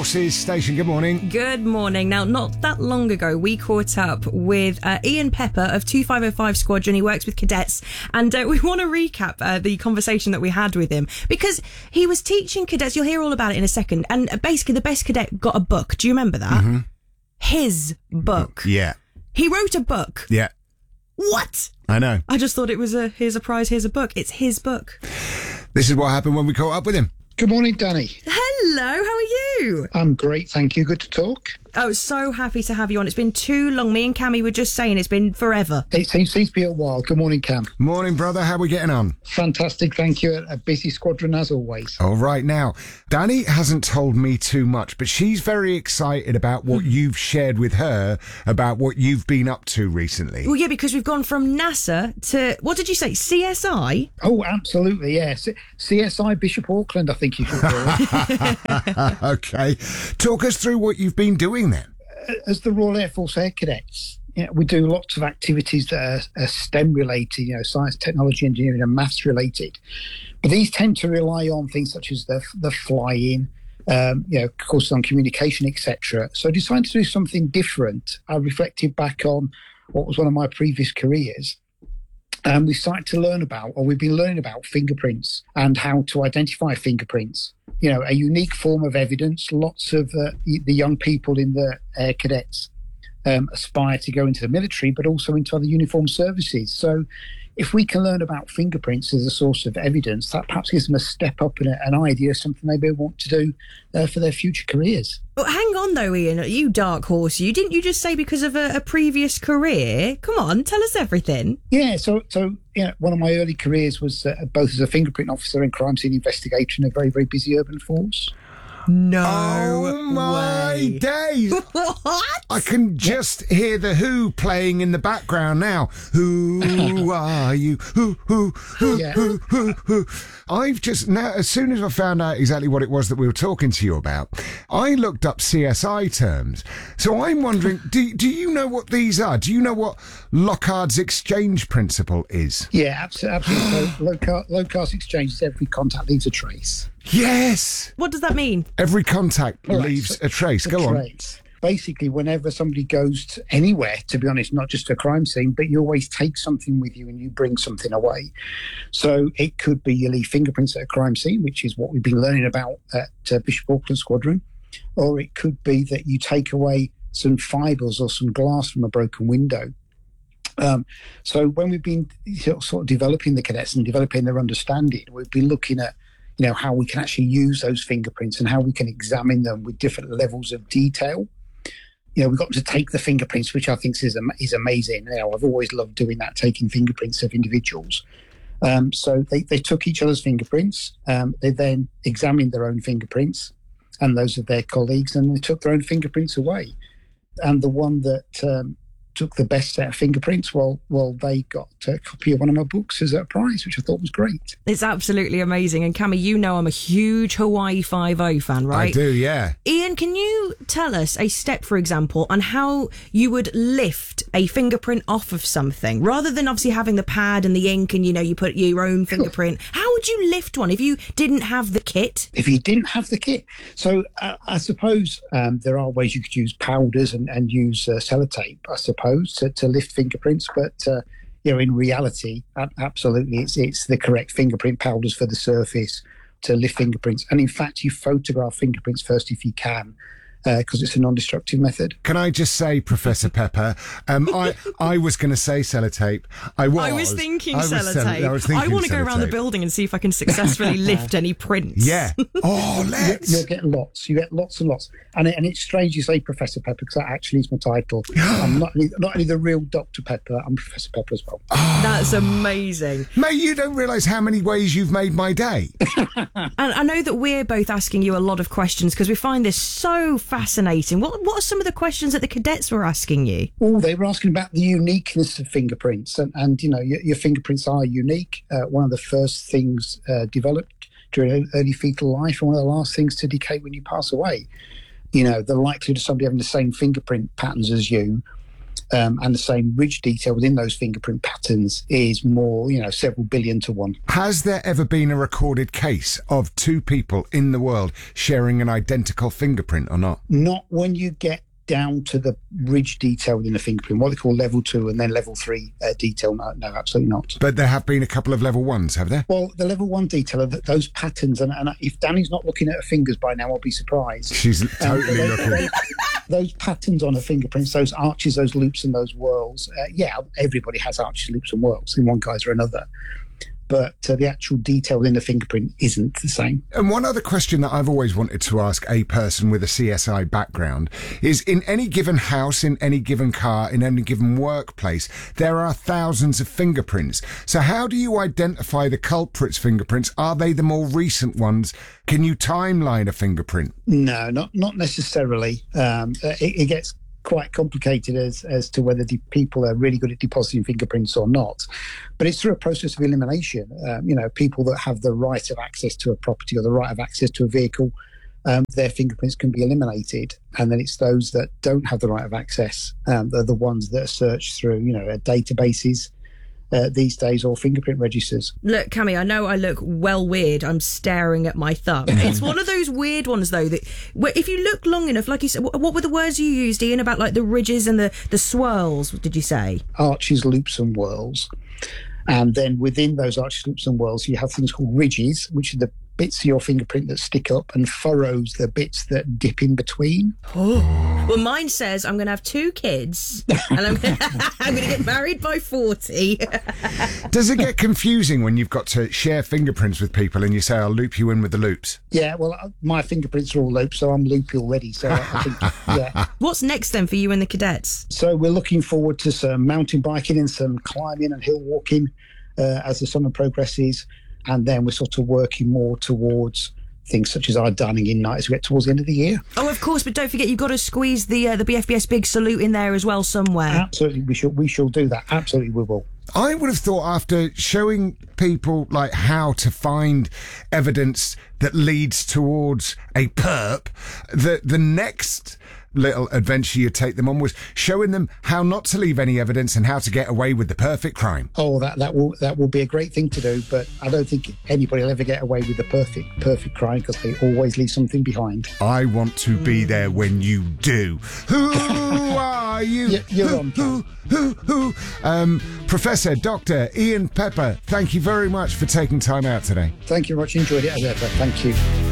Forces Station. Good morning. Good morning. Now, not that long ago, we caught up with Ian Pepper of 2505 Squadron. He works with cadets, and we want to recap the conversation that we had with him, because he was teaching cadets. You'll hear all about it in a second. And basically, the best cadet got a book. Do you remember that? Mm-hmm. His book. Yeah. He wrote a book. Yeah. What? I know. I just thought it was here's a prize, here's a book. It's his book. This is what happened when we caught up with him. Good morning, Danny. Hello, how are you? I'm great, thank you. Good to talk. Oh, so happy to have you on. It's been too long. Me and Cammy were just saying it's been forever. It seems to be a while. Good morning, Cam. Morning, brother. How are we getting on? Fantastic, thank you. A busy squadron as always. All right, now, Danny hasn't told me too much, but she's very excited about what you've shared with her about what you've been up to recently. Well, yeah, because we've gone from NASA to, what did you say, CSI? Oh, absolutely, yes. CSI Bishop Auckland, I think you should call it. Okay. Talk us through what you've been doing then. As the Royal Air Force Air Cadets, we do lots of activities that are STEM related, science, technology, engineering and maths related. But these tend to rely on things such as the flying, courses on communication, etc. So I decided to do something different. I reflected back on what was one of my previous careers. And we started to learn about, or we've been learning about, fingerprints and how to identify fingerprints. A unique form of evidence. Lots of the young people in the Air Cadets aspire to go into the military, but also into other uniformed services. So if we can learn about fingerprints as a source of evidence, that perhaps gives them a step up and an idea, something they may want to do for their future careers. But hang on though, Ian, you dark horse, didn't you just say because of a previous career? Come on, tell us everything. Yeah, so one of my early careers was both as a fingerprint officer and crime scene investigator in a very, very busy urban force. No Oh my way. days. What? I can just hear the Who playing in the background now. Who are you? Who? Yeah. Who? I've just now, as soon as I found out exactly what it was that we were talking to you about, I looked up CSI terms. So I'm wondering, do you know what these are? Do you know what Locard's exchange principle is? Yeah, absolutely. So Locard's exchange is every contact leaves a trace. Yes. What does that mean? Every contact All right, leaves so a trace. Go on. Basically, whenever somebody goes to anywhere, to be honest, not just a crime scene, but you always take something with you and you bring something away. So it could be you leave fingerprints at a crime scene, which is what we've been learning about at Bishop Auckland Squadron, or it could be that you take away some fibres or some glass from a broken window. So when we've been sort of developing the cadets and developing their understanding, we've been looking at how we can actually use those fingerprints and how we can examine them with different levels of detail. We've got to take the fingerprints, which I think is amazing. I've always loved doing that, taking fingerprints of individuals. So they took each other's fingerprints. They then examined their own fingerprints and those of their colleagues, and they took their own fingerprints away. And the one that took the best set of fingerprints, well, they got a copy of one of my books as a prize, which I thought was great. It's absolutely amazing. And Cammy, I'm a huge Hawaii Five-0 fan, right? I do, yeah. Ian, can you tell us a step, for example, on how you would lift a fingerprint off of something, rather than obviously having the pad and the ink and, you put your own fingerprint? How would you lift one if you didn't have the kit? If you didn't have the kit. So I suppose there are ways you could use powders and use sellotape, I suppose, to lift fingerprints, but in reality, absolutely, it's the correct fingerprint powders for the surface to lift fingerprints. And in fact, you photograph fingerprints first if you can, because it's a non-destructive method. Can I just say, Professor Pepper, I was going to say sellotape. I was thinking sellotape. I want to go around the building and see if I can successfully lift any prints. Yeah. Oh, let's. You'll get lots. You get lots and lots. And it's strange you say Professor Pepper, because that actually is my title. I'm not only the real Dr. Pepper, I'm Professor Pepper as well. Oh. That's amazing. Mate, you don't realise how many ways you've made my day. And I know that we're both asking you a lot of questions because we find this so fascinating. What are some of the questions that the cadets were asking you? Oh, they were asking about the uniqueness of fingerprints. And your fingerprints are unique. One of the first things developed during early fetal life, and one of the last things to decay when you pass away. The likelihood of somebody having the same fingerprint patterns as you and the same ridge detail within those fingerprint patterns is more, several billion to one. Has there ever been a recorded case of two people in the world sharing an identical fingerprint or not? Not when you get down to the ridge detail within the fingerprint, what they call level 2 and then level 3 detail. No, absolutely not. But there have been a couple of level 1s, have there? Well, the level 1 detail are those patterns, and if Danny's not looking at her fingers by now, I'll be surprised. She's totally looking. Those patterns on her fingerprints, those arches, those loops and those whorls, everybody has arches, loops and whorls in one guise or another. But the actual detail in the fingerprint isn't the same. And one other question that I've always wanted to ask a person with a CSI background is, in any given house, in any given car, in any given workplace, there are thousands of fingerprints. So how do you identify the culprit's fingerprints? Are they the more recent ones? Can you timeline a fingerprint? No, not necessarily. It gets quite complicated as to whether the people are really good at depositing fingerprints or not. But it's through a process of elimination. People that have the right of access to a property or the right of access to a vehicle, their fingerprints can be eliminated. And then it's those that don't have the right of access, they're the ones that are searched through, databases these days, or fingerprint registers. Look, Cammy, I know I look well weird. I'm staring at my thumb. It's one of those weird ones, though, that where if you look long enough, like you said, what were the words you used, Ian, about like the ridges and the swirls? What did you say? Arches, loops and whorls. And then within those arches, loops and whorls, you have things called ridges, which are the bits of your fingerprint that stick up, and furrows, the bits that dip in between. Oh. Well, mine says I'm going to have 2 kids and I'm going to get married by 40. Does it get confusing when you've got to share fingerprints with people and you say, I'll loop you in with the loops? Yeah, well, my fingerprints are all looped, so I'm loopy already. So I think, yeah. What's next then for you and the cadets? So we're looking forward to some mountain biking and some climbing and hill walking as the summer progresses. And then we're sort of working more towards things such as our dining in night as we get towards the end of the year. Oh, of course, but don't forget you've got to squeeze the BFBS Big Salute in there as well somewhere. Absolutely, we shall do that. Absolutely, we will. I would have thought, after showing people like how to find evidence that leads towards a perp, that the next little adventure you take them on was showing them how not to leave any evidence and how to get away with the perfect crime. Oh, that will be a great thing to do, but I don't think anybody will ever get away with the perfect crime, because they always leave something behind. I want to be there when you do. Who are you? You're on. Who? Professor Dr. Ian Pepper, thank you very much for taking time out today. Thank you very much. Enjoyed it as ever. Thank you.